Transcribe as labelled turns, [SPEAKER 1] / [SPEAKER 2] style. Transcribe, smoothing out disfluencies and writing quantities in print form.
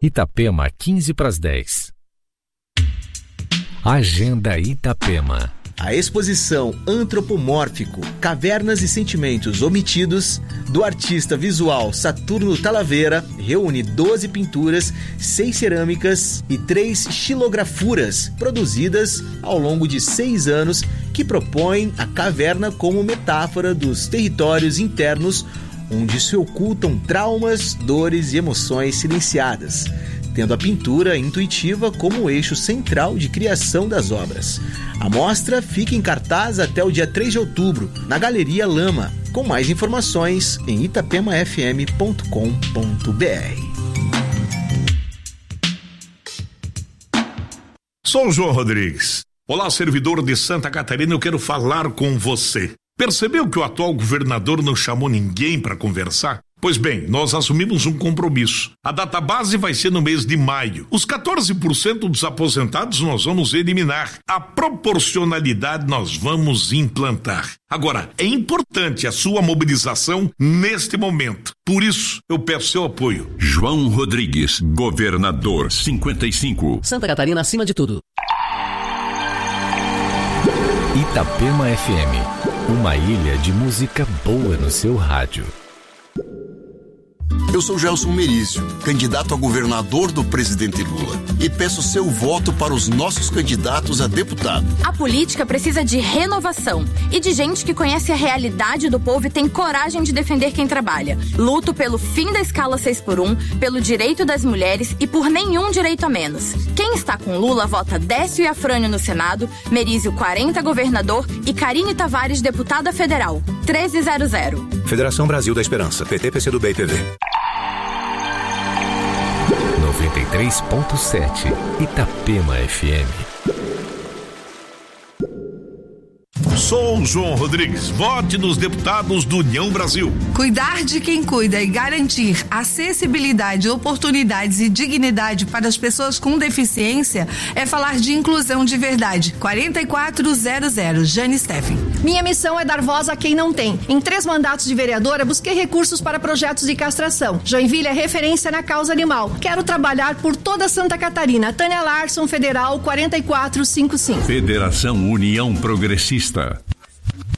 [SPEAKER 1] Itapema, 15:10. Agenda Itapema.
[SPEAKER 2] A exposição Antropomórfico, Cavernas e Sentimentos Omitidos, do artista visual Saturno Talavera, reúne 12 pinturas, 6 cerâmicas e 3 xilografuras produzidas ao longo de 6 anos que propõem a caverna como metáfora dos territórios internos onde se ocultam traumas, dores e emoções silenciadas, tendo a pintura intuitiva como eixo central de criação das obras. A mostra fica em cartaz até o dia 3 de outubro, na Galeria Lama, com mais informações em itapemafm.com.br.
[SPEAKER 3] Sou o João Rodrigues. Olá, servidor de Santa Catarina, eu quero falar com você. Percebeu que o atual governador não chamou ninguém para conversar? Pois bem, nós assumimos um compromisso. A data base vai ser no mês de maio. Os 14% dos aposentados nós vamos eliminar. A proporcionalidade nós vamos implantar. Agora, é importante a sua mobilização neste momento. Por isso, eu peço seu apoio.
[SPEAKER 4] João Rodrigues, governador 55.
[SPEAKER 5] Santa Catarina acima de tudo.
[SPEAKER 1] Itapema FM, uma ilha de música boa no seu rádio.
[SPEAKER 6] Eu sou Gelson Merizio, candidato a governador do presidente Lula, e peço seu voto para os nossos candidatos a deputado.
[SPEAKER 7] A política precisa de renovação e de gente que conhece a realidade do povo e tem coragem de defender quem trabalha. Luto pelo fim da escala 6x1, pelo direito das mulheres e por nenhum direito a menos. Quem está com Lula vota Décio e Afrânio no Senado, Merizio 40 governador e Karine Tavares deputada federal. 1300.
[SPEAKER 8] Federação Brasil da Esperança, PT, PCdoB e PV.
[SPEAKER 1] 93.7 Itapema FM.
[SPEAKER 3] Sou o João Rodrigues. Vote nos deputados do União Brasil.
[SPEAKER 9] Cuidar de quem cuida e garantir acessibilidade, oportunidades e dignidade para as pessoas com deficiência é falar de inclusão de verdade. 4400, Jane Steffen.
[SPEAKER 10] Minha missão é dar voz a quem não tem. Em 3 mandatos de vereadora, busquei recursos para projetos de castração. Joinville é referência na causa animal. Quero trabalhar por toda Santa Catarina. Tânia Larson, Federal 4455.
[SPEAKER 4] Federação União Progressista.